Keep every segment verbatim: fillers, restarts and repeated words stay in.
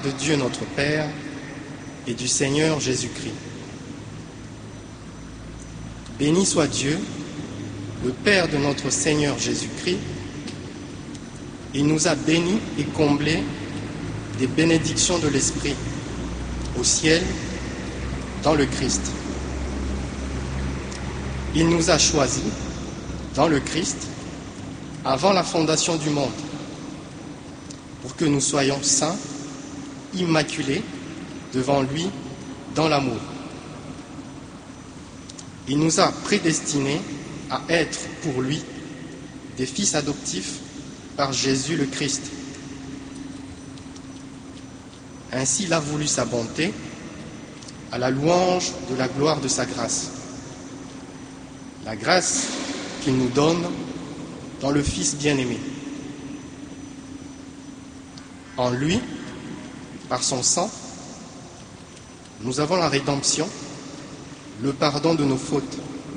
De Dieu notre Père et du Seigneur Jésus-Christ. Béni soit Dieu, le Père de notre Seigneur Jésus-Christ. Il nous a bénis et comblés des bénédictions de l'Esprit au ciel dans le Christ. Il nous a choisis dans le Christ avant la fondation du monde pour que nous soyons saints, immaculés devant lui dans l'amour. Il nous a prédestinés à être pour lui des fils adoptifs par Jésus le Christ. Ainsi il a voulu sa bonté à la louange de la gloire de sa grâce. La grâce qu'il nous donne dans le Fils bien-aimé. En lui, par son sang, nous avons la rédemption, le pardon de nos fautes.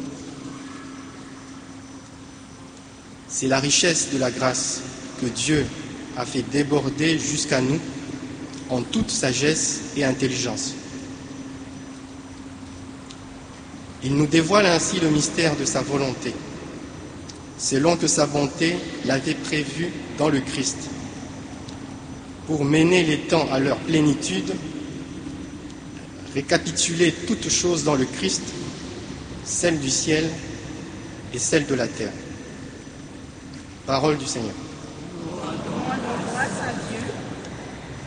C'est la richesse de la grâce que Dieu a fait déborder jusqu'à nous en toute sagesse et intelligence. Il nous dévoile ainsi le mystère de sa volonté, selon que sa bonté l'avait prévu dans le Christ, pour mener les temps à leur plénitude, récapituler toutes choses dans le Christ, celles du ciel et celles de la terre. Parole du Seigneur.